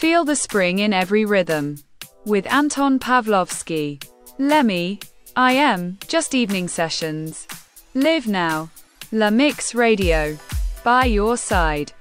Feel the spring in every rhythm. With Anton Pavlovsky. Lemmy. I am just evening sessions. Live now. La Mix Radio. By your side.